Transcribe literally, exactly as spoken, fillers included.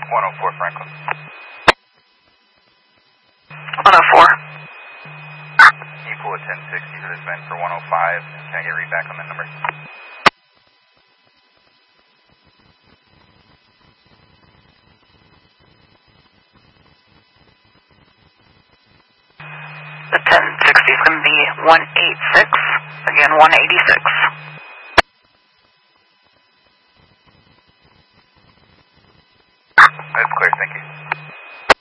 one oh four Franklin. one oh four. Can you pull a ten sixty for this van for one oh five? Can I get a read back on that number? The ten sixty is going to be one eighty-six. Again, one eighty-six. That's clear, thank you.